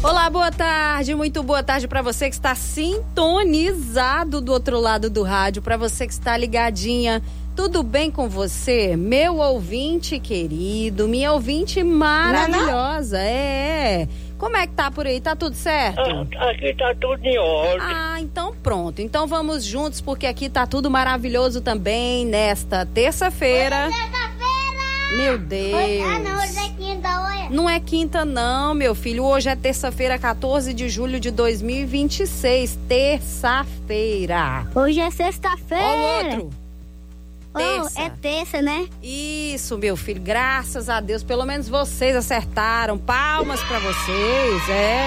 Olá, boa tarde, muito boa tarde para você que está sintonizado do outro lado do rádio, para você que está ligadinha. Tudo bem com você, meu ouvinte querido, minha ouvinte maravilhosa? Como é que tá por aí? Tá tudo certo? Aqui tá tudo em ordem. Ah, então pronto. Então vamos juntos, porque aqui tá tudo maravilhoso também nesta terça-feira. Meu Deus. Hoje é quinta, hoje. Não é quinta não, meu filho. Hoje é terça-feira, 14 de julho de 2026. Terça-feira. Hoje é sexta-feira. Ó o outro. Terça. É terça, né? Isso, meu filho. Graças a Deus. Pelo menos vocês acertaram. Palmas pra vocês.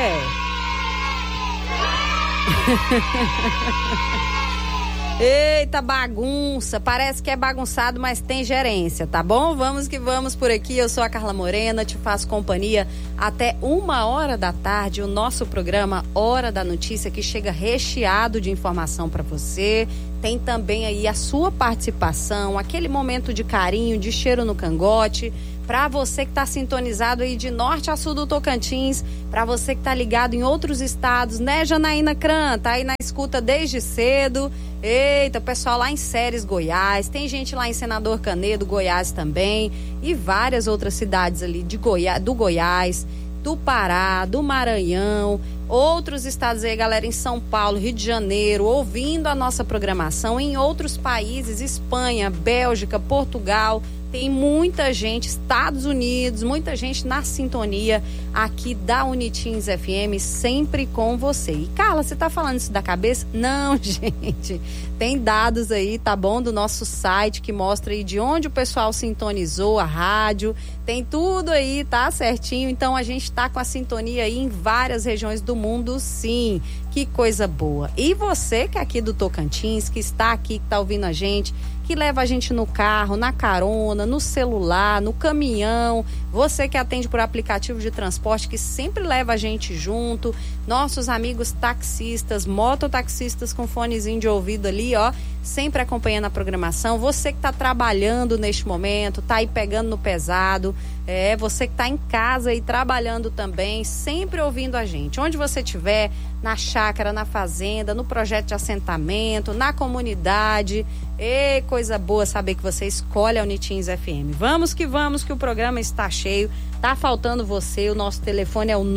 Eita bagunça, parece que é bagunçado, mas tem gerência, tá bom? Vamos que vamos por aqui, eu sou a Carla Morena, te faço companhia até 1h da tarde, o nosso programa Hora da Notícia, que chega recheado de informação para você. Tem também aí a sua participação, aquele momento de carinho, de cheiro no cangote, para você que está sintonizado aí de norte a sul do Tocantins, para você que está ligado em outros estados, né, Janaína Cran? Tá aí na escuta desde cedo. Eita, pessoal lá em Ceres, Goiás, tem gente lá em Senador Canedo, Goiás também, e várias outras cidades ali do Goiás, do Pará, do Maranhão, outros estados aí, galera, em São Paulo, Rio de Janeiro, ouvindo a nossa programação, em outros países, Espanha, Bélgica, Portugal. Tem muita gente, Estados Unidos, muita gente na sintonia aqui da Unitins FM, sempre com você. E Carla, você tá falando isso da cabeça? Não, gente. Tem dados aí, tá bom, do nosso site que mostra aí de onde o pessoal sintonizou a rádio. Tem tudo aí, tá certinho. Então a gente tá com a sintonia aí em várias regiões do mundo, sim. Que coisa boa. E você que é aqui do Tocantins, que está aqui, que tá ouvindo a gente, que leva a gente no carro, na carona, no celular, no caminhão, você que atende por aplicativo de transporte, que sempre leva a gente junto, nossos amigos taxistas, mototaxistas com fonezinho de ouvido ali, ó, sempre acompanhando a programação, você que tá trabalhando neste momento, tá aí pegando no pesado, você que tá em casa e trabalhando também, sempre ouvindo a gente, onde você estiver, na chácara, na fazenda, no projeto de assentamento, na comunidade. Coisa boa saber que você escolhe a Unitins FM. Vamos que o programa está cheio. Tá faltando você, o nosso telefone é o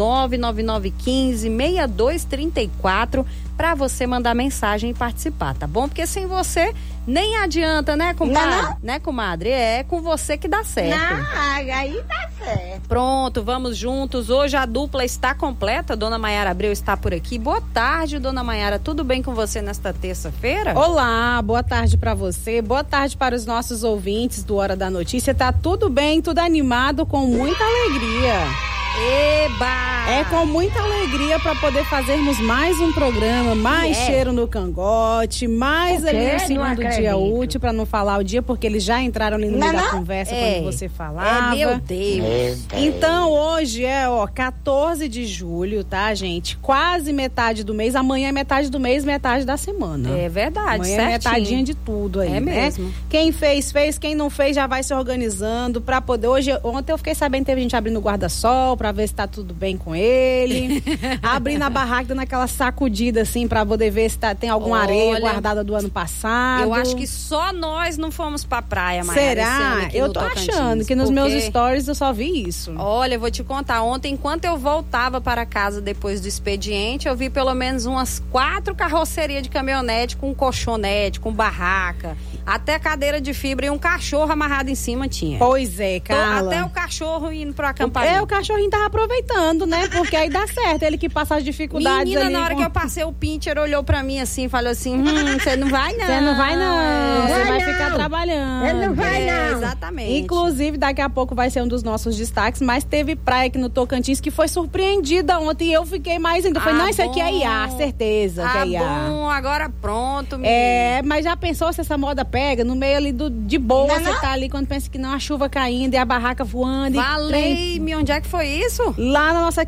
99915-6234 para você mandar mensagem e participar, tá bom? Porque sem você nem adianta, né, compadre? Não. Né, comadre? É com você que dá certo. Não, aí dá certo. Pronto, vamos juntos. Hoje a dupla está completa. Dona Maiara Abreu está por aqui. Boa tarde, Dona Maiara. Tudo bem com você nesta terça-feira? Olá, boa tarde para você. Boa tarde para os nossos ouvintes do Hora da Notícia. Tá tudo bem, tudo animado, com muita alegria. Eba! É com muita alegria para poder fazermos mais um programa, mais cheiro no cangote, mais ali no segundo dia útil, para não falar o dia, porque eles já entraram ali no meio da conversa quando você falava. Meu Deus. Então hoje é 14 de julho, tá, gente? Quase metade do mês. Amanhã é metade do mês, metade da semana. É verdade, amanhã certinho. é metadinha de tudo aí, É né? mesmo. Quem fez, quem não fez já vai se organizando para poder. Ontem eu fiquei sabendo que teve gente abrindo o guarda-sol para ver se tá tudo bem com ele. Abrindo a barraca, dando aquela sacudida assim para poder ver se tem alguma areia guardada do ano passado. Eu acho que só nós não fomos pra praia, Maiara. Será? Eu tô achando que nos meus stories eu só vi isso. Olha, eu vou te contar, ontem enquanto eu voltava para casa depois do expediente, eu vi pelo menos umas 4 carrocerias de caminhonete com colchonete, com barraca, até cadeira de fibra e um cachorro amarrado em cima tinha. Pois é, Carla. Até o cachorro indo pro acampamento. O cachorrinho tava aproveitando, né? Porque aí dá certo, ele que passa as dificuldades. Menina, ali na hora que eu passei o pincher, olhou pra mim assim, falou assim, você não vai não. Você não vai não, você vai ficar trabalhando. Ele não vai não. Exatamente. Inclusive, daqui a pouco vai ser um dos nossos destaques, mas teve praia aqui no Tocantins que foi surpreendida ontem e eu fiquei mais ainda. Falei, não, isso aqui é IA, certeza que é IA. Bom, agora pronto, menina. Mas já pensou se essa moda pega no meio ali de boa, você tá ali quando pensa que não, a chuva caindo e a barraca voando. Valei-me, onde é que foi isso? Lá na nossa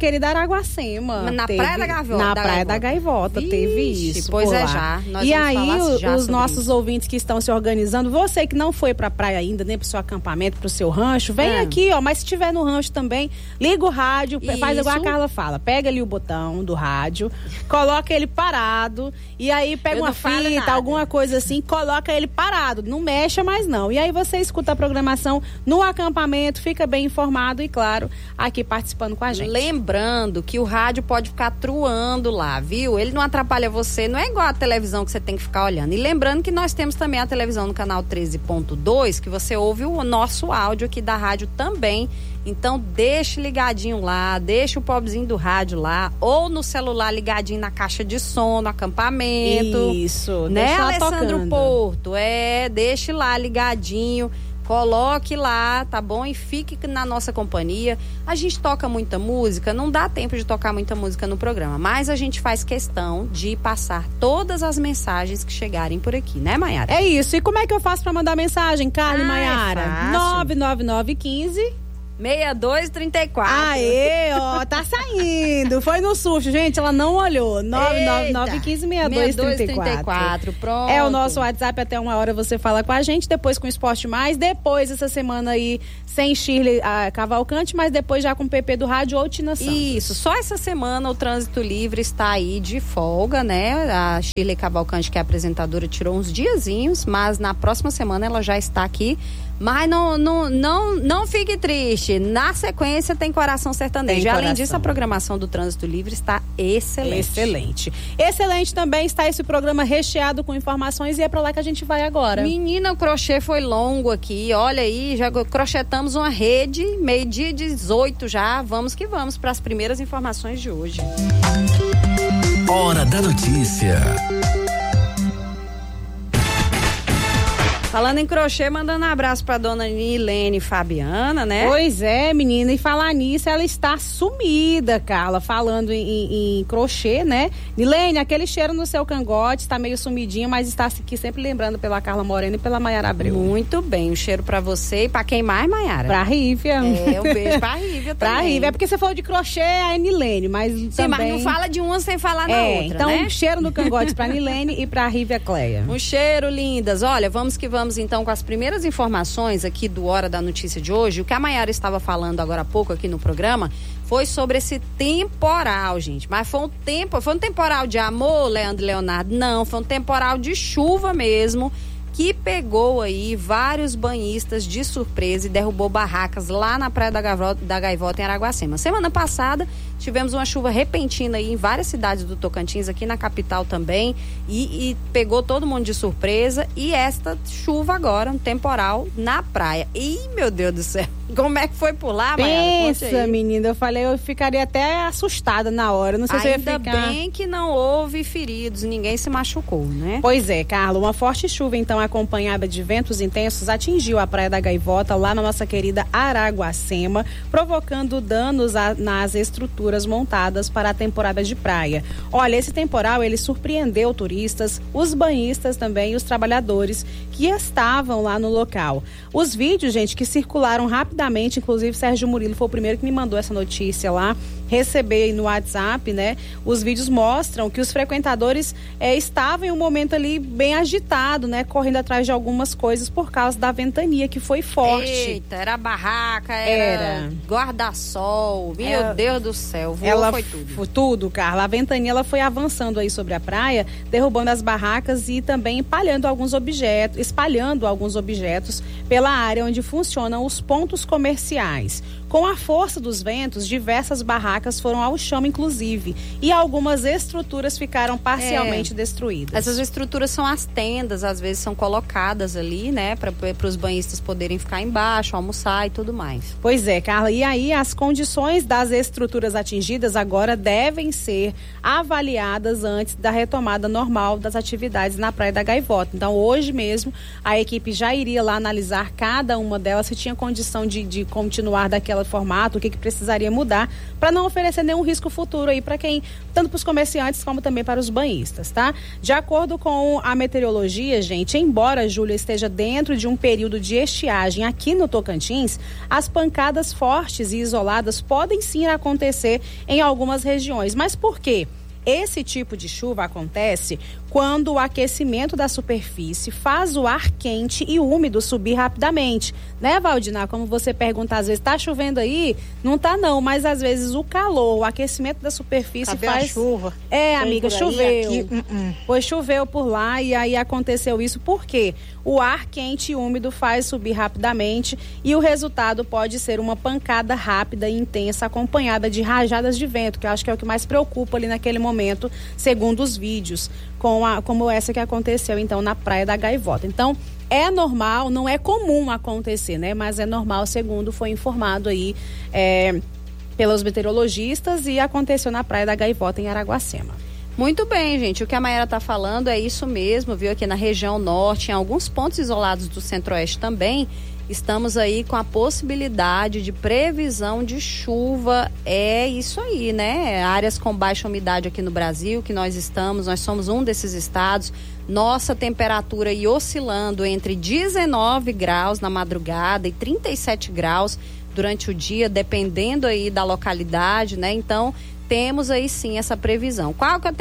querida Araguacema. Na Praia da Gaivota. Na Praia da Gaivota, teve isso. Pois por é, lá. já. Nós e vamos aí, falar já os sobre nossos isso. ouvintes que estão se organizando, você que não foi pra praia ainda, nem pro seu acampamento, pro seu rancho, vem aqui, ó. Mas se estiver no rancho também, liga o rádio, faz igual a Carla fala. Pega ali o botão do rádio, coloca ele parado, e aí pega uma fita, alguma coisa assim, coloca ele parado. Não mexa mais não. E aí você escuta a programação no acampamento, fica bem informado e, claro, aqui participando com a gente. Lembrando que o rádio pode ficar truando lá, viu? Ele não atrapalha você, não é igual a televisão que você tem que ficar olhando. E lembrando que nós temos também a televisão no canal 13.2, que você ouve o nosso áudio aqui da rádio também. Então deixe ligadinho lá, deixe o pobrezinho do rádio lá, ou no celular ligadinho na caixa de som, no acampamento. Isso, né, deixa lá Alessandro tocando. Porto? Deixe lá ligadinho. Coloque lá, tá bom? E fique na nossa companhia. A gente toca muita música, não dá tempo de tocar muita música no programa, mas a gente faz questão de passar todas as mensagens que chegarem por aqui, né, Maiara? É isso. E como é que eu faço pra mandar mensagem, Carla e Maiara? É fácil. 99915 6234. Aê, ó, tá saindo. Foi no susto, gente, ela não olhou. 999156234. Pronto. É o nosso WhatsApp, até 1 hora você fala com a gente, depois com o Esporte Mais, depois essa semana aí sem Shirley Cavalcante, mas depois já com o PP do Rádio ou Tina Santos. Isso, só essa semana o Trânsito Livre está aí de folga, né? A Shirley Cavalcante, que é apresentadora, tirou uns diazinhos, mas na próxima semana ela já está aqui. Mas não fique triste. Na sequência tem Coração Sertanejo. Além disso, a programação do Trânsito Livre está excelente. Excelente. Excelente também está esse programa recheado com informações e é pra lá que a gente vai agora. Menina, o crochê foi longo aqui. Olha aí, já crochetamos uma rede, 12:18 já. Vamos que vamos para as primeiras informações de hoje. Hora da notícia. Falando em crochê, mandando um abraço pra dona Nilene Fabiana, né? Pois é, menina, e falar nisso, ela está sumida, Carla, falando em crochê, né? Nilene, aquele cheiro no seu cangote, está meio sumidinho, mas está aqui sempre lembrando pela Carla Morena e pela Maiara Abreu. Muito bem, um cheiro pra você e pra quem mais, Maiara? Pra Rívia. Um beijo pra Rívia também. Pra Rívia, é porque você falou de crochê, é Nilene, mas sim, também... mas não fala de uma sem falar na outra, então, né? Um cheiro no cangote pra Nilene e pra Rívia Cleia. Um cheiro, lindas. Olha, vamos que vamos então com as primeiras informações aqui do Hora da Notícia de hoje. O que a Maiara estava falando agora há pouco aqui no programa foi sobre esse temporal, gente. Mas foi um temporal de amor, Leandro e Leonardo? Não, foi um temporal de chuva mesmo, que pegou aí vários banhistas de surpresa e derrubou barracas lá na Praia da Gaivota, em Araguacema. Semana passada tivemos uma chuva repentina aí em várias cidades do Tocantins, aqui na capital também, e pegou todo mundo de surpresa. E esta chuva agora, um temporal na praia. Ih, meu Deus do céu, como é que foi por lá, Maiara? Pensa, menina, eu ficaria até assustada na hora, não sei se eu ia ficar... Ainda bem que não houve feridos, ninguém se machucou, né? Pois é, Carla, uma forte chuva então acompanhada de ventos intensos atingiu a Praia da Gaivota, lá na nossa querida Araguacema, provocando danos nas estruturas montadas para a temporada de praia. Olha, esse temporal, ele surpreendeu turistas, os banhistas também e os trabalhadores que estavam lá no local. Os vídeos, gente, que circularam rapidamente, inclusive Sérgio Murilo foi o primeiro que me mandou essa notícia lá, receber no WhatsApp, né? Os vídeos mostram que os frequentadores estavam em um momento ali bem agitado, né? Correndo atrás de algumas coisas por causa da ventania que foi forte. Eita, era barraca, era guarda-sol, meu Deus do céu, foi tudo. Foi tudo, Carla. A ventania, ela foi avançando aí sobre a praia, derrubando as barracas e também espalhando alguns objetos pela área onde funcionam os pontos comerciais. Com a força dos ventos, diversas barracas foram ao chão, inclusive, e algumas estruturas ficaram parcialmente destruídas. Essas estruturas são as tendas, às vezes são colocadas ali, né, para os banhistas poderem ficar embaixo, almoçar e tudo mais. Pois é, Carla, e aí as condições das estruturas atingidas agora devem ser avaliadas antes da retomada normal das atividades na Praia da Gaivota. Então, hoje mesmo, a equipe já iria lá analisar cada uma delas, se tinha condição de continuar daquele formato, o que precisaria mudar, para não oferecer nenhum risco futuro aí para quem, tanto para os comerciantes como também para os banhistas, tá? De acordo com a meteorologia, gente, embora julho esteja dentro de um período de estiagem aqui no Tocantins, as pancadas fortes e isoladas podem sim acontecer em algumas regiões. Mas por quê? Esse tipo de chuva acontece quando o aquecimento da superfície faz o ar quente e úmido subir rapidamente, né, Valdinar? Como você pergunta, às vezes tá chovendo aí? Não tá não, mas às vezes o calor, o aquecimento da superfície faz... a chuva? É, amiga, choveu. Aqui, Pois choveu por lá e aí aconteceu isso. Por quê? O ar quente e úmido faz subir rapidamente e o resultado pode ser uma pancada rápida e intensa acompanhada de rajadas de vento, que eu acho que é o que mais preocupa ali naquele momento, segundo os vídeos, como essa que aconteceu então na Praia da Gaivota. Então, é normal, não é comum acontecer, né? Mas é normal, segundo foi informado aí pelos meteorologistas, e aconteceu na Praia da Gaivota, em Araguacema. Muito bem, gente. O que a Maiara está falando é isso mesmo, viu? Aqui na região norte, em alguns pontos isolados do centro-oeste também, estamos aí com a possibilidade de previsão de chuva. É isso aí, né? Áreas com baixa umidade aqui no Brasil, que nós somos um desses estados. Nossa temperatura aí oscilando entre 19 graus na madrugada e 37 graus durante o dia, dependendo aí da localidade, né? Então, temos aí sim essa previsão. Qual que é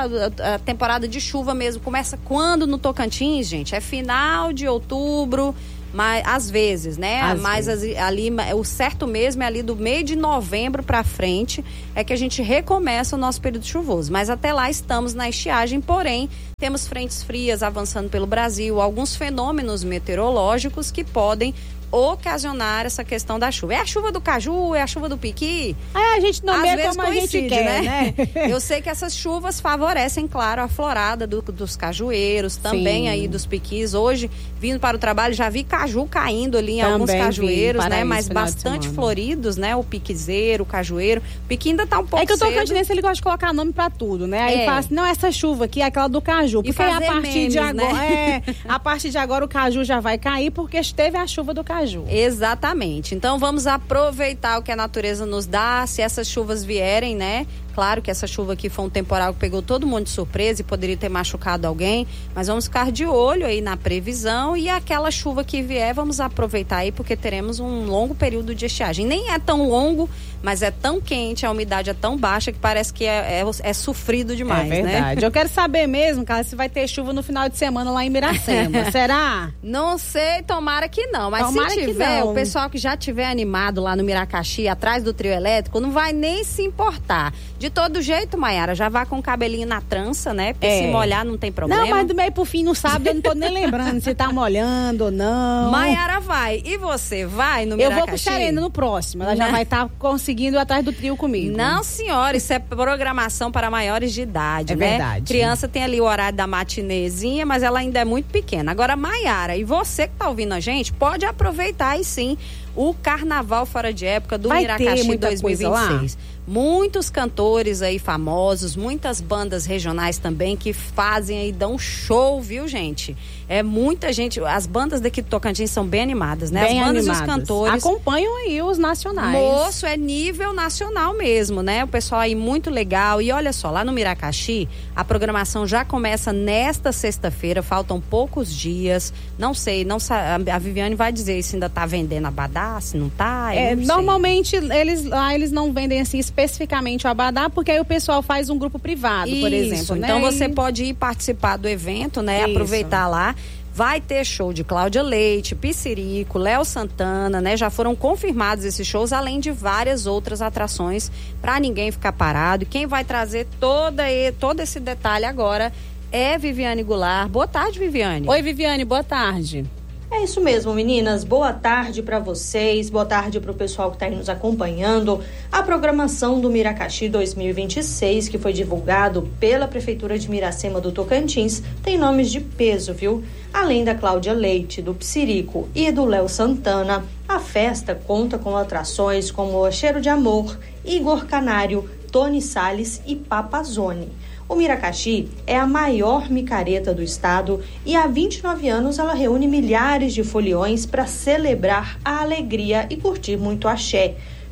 a temporada de chuva mesmo? Começa quando no Tocantins, gente? É final de outubro, mas às vezes, né? Ali, o certo mesmo é ali do meio de novembro para frente, é que a gente recomeça o nosso período chuvoso. Mas até lá estamos na estiagem, porém, temos frentes frias avançando pelo Brasil, alguns fenômenos meteorológicos que podem ocasionar essa questão da chuva. É a chuva do caju? É a chuva do piqui? A gente nomeia como a gente quer, né? Eu sei que essas chuvas favorecem, claro, a florada dos cajueiros, também sim, aí dos piquis. Hoje, vindo para o trabalho, já vi caju caindo ali em também alguns cajueiros, né? Mas bastante floridos, né? O piquizeiro, o cajueiro. O piqui ainda tá um pouco cedo. É que o tocantinense, ele gosta de colocar nome pra tudo, né? Aí fala assim, não, essa chuva aqui é aquela do caju. Porque a partir de agora, né? A partir de agora o caju já vai cair, porque esteve a chuva do caju. Exatamente. Então vamos aproveitar o que a natureza nos dá, se essas chuvas vierem, né? Claro que essa chuva aqui foi um temporal que pegou todo mundo de surpresa e poderia ter machucado alguém, mas vamos ficar de olho aí na previsão, e aquela chuva que vier, vamos aproveitar aí, porque teremos um longo período de estiagem. Nem é tão longo, mas é tão quente, a umidade é tão baixa que parece que é sofrido demais, né? É verdade. Eu quero saber mesmo, cara, se vai ter chuva no final de semana lá em Miracema. Será? Não sei, tomara que não, mas tomara se tiver, o pessoal que já tiver animado lá no Miracaxi, atrás do trio elétrico, não vai nem se importar. De todo jeito, Maiara, já vá com o cabelinho na trança, né? Porque se molhar não tem problema. Não, mas do meio pro fim, no sábado, eu não tô nem lembrando se tá molhando ou não. Maiara vai. E você vai no Miracaxi? Eu vou pro Xerenda no próximo. Ela já vai estar conseguindo ir atrás do trio comigo. Não, senhora, isso é programação para maiores de idade, né? É verdade. Criança tem ali o horário da matinezinha, mas ela ainda é muito pequena. Agora, Maiara, e você que tá ouvindo a gente, pode aproveitar aí sim o Carnaval Fora de Época do Miracaxi 2026. Muitos cantores aí famosos, muitas bandas regionais também que fazem aí, dão show, viu, gente? É muita gente, as bandas daqui do Tocantins são bem animadas, né? Bem as bandas animadas. E os cantores acompanham aí os nacionais. Moço, é nível nacional mesmo, né? O pessoal aí muito legal. E olha só, lá no Miracaxi, a programação já começa nesta sexta-feira, faltam poucos dias. Não sei, a Viviane vai dizer se ainda tá vendendo abadá, se não tá. Normalmente eles não vendem assim especificamente o abadá, porque aí o pessoal faz um grupo privado, por exemplo, né? Então você pode ir participar do evento, né? Isso. Aproveitar lá. Vai ter show de Cláudia Leite, Pissirico, Léo Santana, né? Já foram confirmados esses shows, além de várias outras atrações, para ninguém ficar parado. E quem vai trazer todo esse detalhe agora é Viviane Goulart. Boa tarde, Viviane. Oi, Viviane, boa tarde. É isso mesmo, meninas. Boa tarde para vocês, boa tarde para o pessoal que está aí nos acompanhando. A programação do Miracaxi 2026, que foi divulgado pela Prefeitura de Miracema do Tocantins, tem nomes de peso, viu? Além da Cláudia Leite, do Pissirico e do Léo Santana, a festa conta com atrações como o Cheiro de Amor, Igor Canário, Tony Salles e Papazone. O Miracaxi é a maior micareta do estado e há 29 anos ela reúne milhares de foliões para celebrar a alegria e curtir muito axé.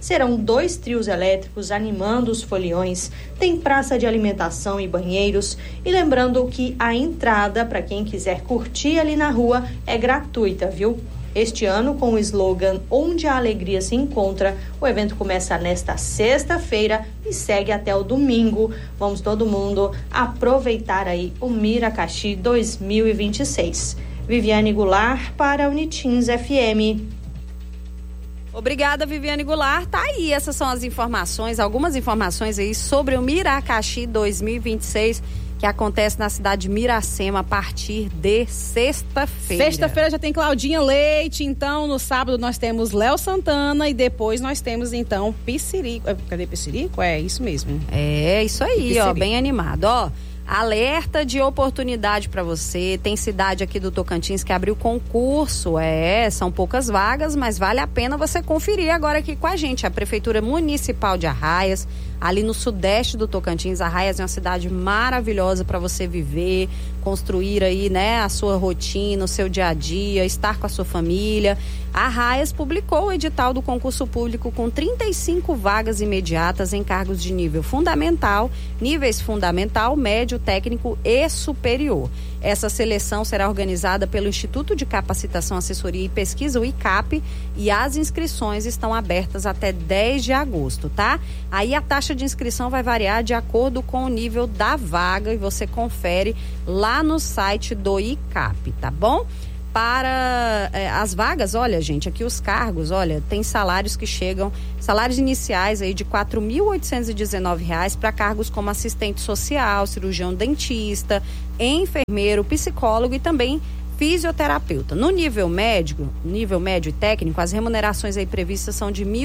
Serão 2 trios elétricos animando os foliões, tem praça de alimentação e banheiros. E lembrando que a entrada, para quem quiser curtir ali na rua, é gratuita, viu? Este ano, com o slogan Onde a Alegria se Encontra, o evento começa nesta sexta-feira e segue até o domingo. Vamos todo mundo aproveitar aí o Miracaxi 2026. Viviane Goulart para Unitins FM. Obrigada, Viviane Goulart. Tá aí, essas são as informações, algumas informações aí sobre o Miracaxi 2026, que acontece na cidade de Miracema a partir de sexta-feira. Sexta-feira já tem Claudinha Leite, então no sábado nós temos Léo Santana e depois nós temos então Pissirico. Cadê Pissirico? É isso mesmo. É, isso aí, Pissirico. ó, bem animado, ó. Alerta de oportunidade para você. Tem cidade aqui do Tocantins que abriu concurso. São poucas vagas, mas vale a pena você conferir agora aqui com a gente. A Prefeitura Municipal de Arraias, ali no sudeste do Tocantins. Arraias é uma cidade maravilhosa para você viver, construir aí, né, a sua rotina, o seu dia a dia, estar com a sua família. A Arraias publicou o edital do concurso público com 35 vagas imediatas em cargos de nível fundamental, níveis fundamental, médio, técnico e superior. Essa seleção será organizada pelo Instituto de Capacitação, Assessoria e Pesquisa, o ICAP, e as inscrições estão abertas até 10 de agosto, tá? Aí a taxa de inscrição vai variar de acordo com o nível da vaga e você confere lá no site do ICAP, tá bom? Para as vagas, olha, gente, aqui os cargos, olha, tem salários que chegam, salários iniciais aí de R$ 4.819 para cargos como assistente social, cirurgião dentista, enfermeiro, psicólogo e também fisioterapeuta. No nível médio e técnico, as remunerações aí previstas são de R$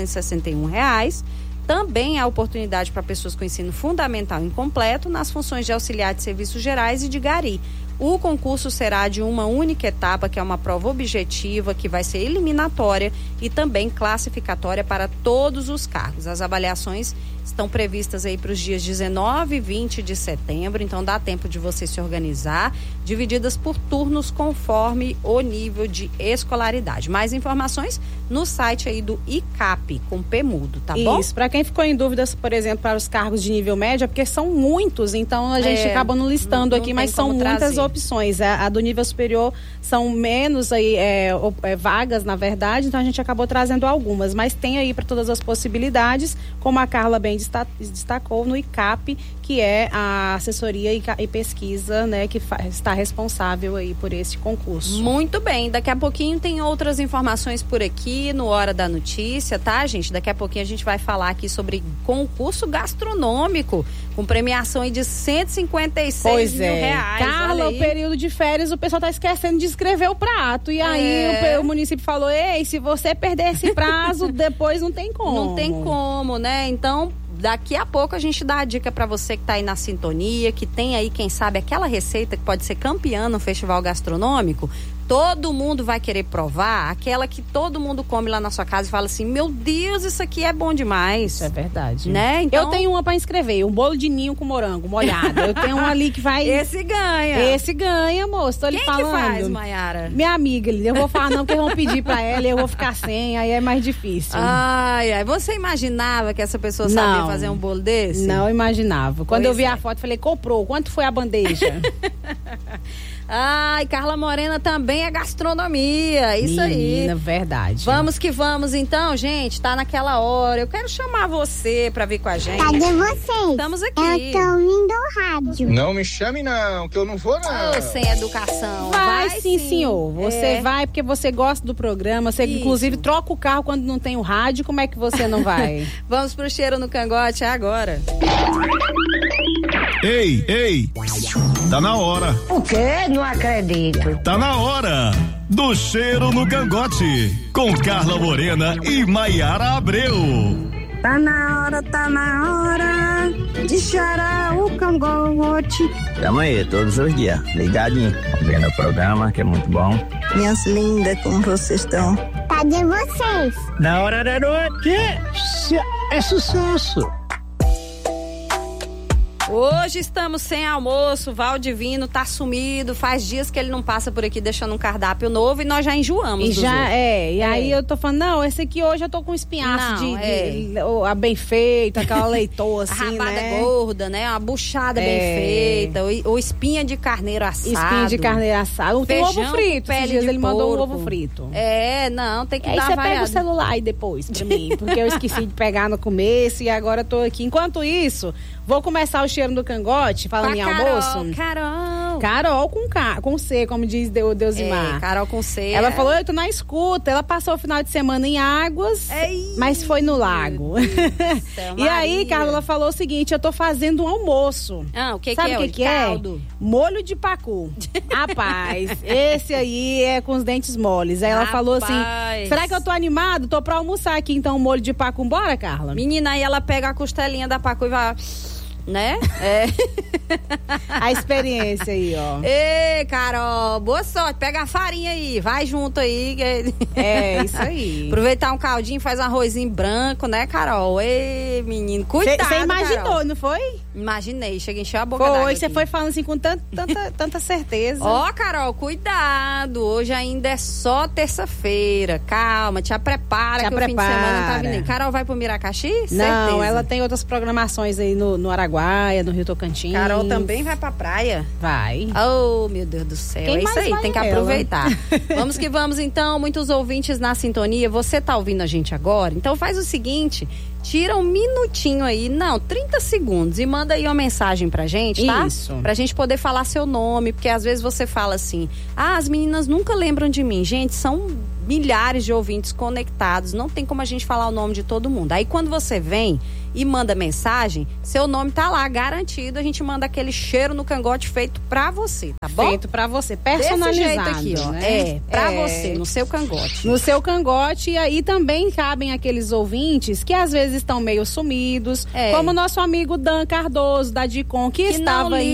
1.661. Também há oportunidade para pessoas com ensino fundamental incompleto nas funções de auxiliar de serviços gerais e de gari. O concurso será de uma única etapa, que é uma prova objetiva, que vai ser eliminatória e também classificatória para todos os cargos. As avaliações estão previstas aí para os dias 19 e 20 de setembro, então dá tempo de você se organizar, divididas por turnos conforme o nível de escolaridade. Mais informações no site aí do ICAP, com P mudo, tá bom? Isso, para quem ficou em dúvidas, por exemplo, para os cargos de nível médio, é porque são muitos, então a gente acaba não listando aqui, mas são muitas opções. A do nível superior são menos aí, vagas, na verdade, então a gente acabou trazendo algumas, mas tem aí para todas as possibilidades, como a Carla bem destacou, no ICAP, que é a assessoria e pesquisa, né, que está responsável aí por esse concurso. Muito bem, daqui a pouquinho tem outras informações por aqui no Hora da Notícia, tá, gente? Daqui a pouquinho a gente vai falar aqui sobre concurso gastronômico, com premiação aí de R$156 mil. Carla, o período de férias, o pessoal tá esquecendo de escrever o prato, e aí o município falou, ei, se você perder esse prazo, depois não tem como. Não tem como, né? Então, daqui a pouco a gente dá a dica para você que tá aí na sintonia, que tem aí, quem sabe, aquela receita que pode ser campeã no festival gastronômico. Todo mundo vai querer provar, aquela que todo mundo come lá na sua casa e fala assim, meu Deus, isso aqui é bom demais. Isso é verdade. Né? Então... Eu tenho uma para inscrever, um bolo de ninho com morango molhado. Eu tenho um ali que vai... Esse ganha, moço, tô lhe falando. Quem que faz, Maiara? Minha amiga, eu vou falar não, porque vão pedir pra ela e eu vou ficar sem, aí é mais difícil. Ai, você imaginava que essa pessoa sabia fazer um bolo desse? Não imaginava. Quando eu vi a foto, falei, comprou, quanto foi a bandeja? Ai, Carla Morena também é gastronomia, isso aí. Menina, verdade. Vamos que vamos então, gente, tá naquela hora. Eu quero chamar você pra vir com a gente. Cadê vocês? Estamos aqui. Eu tô ouvindo o rádio. Não me chame não, que eu não vou não. Oh, sem educação. Vai sim, senhor. Você vai porque você gosta do programa, você inclusive troca o carro quando não tem o rádio, como é que você não vai? Vamos pro cheiro no cangote, é agora. Ei, tá na hora. O quê? Não acredito. Tá na hora do cheiro no cangote, com Carla Morena e Maiara Abreu. Tá na hora de cheirar o cangote. Tamo aí, todos os dias, ligadinho, vendo o programa, que é muito bom. Minhas lindas, como vocês estão? Cadê vocês? Na hora da noite é sucesso. Hoje estamos sem almoço, Valdivino tá sumido, faz dias que ele não passa por aqui deixando um cardápio novo e nós já enjoamos. E aí eu tô falando, não, esse aqui hoje eu tô com espinhaço a bem feito, aquela leitoa assim, a rabada gorda, né? Uma buchada bem feita, ou espinha de carneiro assado. Espinha de carneiro assado. Tem ovo frito, esses dias ele mandou um ovo frito. Tem que aí dar você variada. pega o celular aí depois pra mim, porque eu esqueci de pegar no começo e agora eu tô aqui. Enquanto isso, vou começar o cheiro do cangote, falando em almoço. Carol com C, como diz Deusimar. Carol com C. Ela falou, eu tô na escuta. Ela passou o final de semana em Águas, mas foi no lago. E aí, Carla, ela falou o seguinte, eu tô fazendo um almoço. O que Sabe que é? O que é? Molho de pacu. Rapaz, esse aí é com os dentes moles. Aí ela falou assim, será que eu tô animado? Tô pra almoçar aqui, então, um molho de pacu. Bora, Carla? Menina, aí ela pega a costelinha da pacu e vai... né? A experiência aí, ó. Ei, Carol, boa sorte. Pega a farinha aí, vai junto aí. Isso aí. Aproveitar um caldinho, faz um arrozinho branco, né, Carol? Ei, menino, cuidado, Você imaginou, Carol. Não foi? Imaginei, chega a encher a boca d'água. Foi, você foi falando assim com tanta certeza. Ó, Carol, cuidado. Hoje ainda é só terça-feira. Calma, te prepara que o fim de semana tá vindo. Carol vai pro Miracaxi? Não, certeza. ela tem outras programações aí no Araguaia, no Rio Tocantins. Carol também vai pra praia? Vai. Oh, meu Deus do céu. Quem é isso aí, tem que aproveitar. Vamos que vamos, então. Muitos ouvintes na sintonia. Você tá ouvindo a gente agora? Então faz o seguinte... Tira um minutinho aí, 30 segundos e manda aí uma mensagem pra gente, tá? Isso. Pra gente poder falar seu nome, porque às vezes você fala assim, as meninas nunca lembram de mim. Gente, são milhares de ouvintes conectados, não tem como a gente falar o nome de todo mundo. Aí quando você vem e manda mensagem, seu nome tá lá, garantido, a gente manda aquele cheiro no cangote feito pra você, tá bom? Feito pra você, personalizado. Desse jeito aqui, ó, né? Pra você, no seu cangote. No seu cangote, e aí também cabem aqueles ouvintes que às vezes estão meio sumidos, como o nosso amigo Dan Cardoso, da Dicom, que estava aí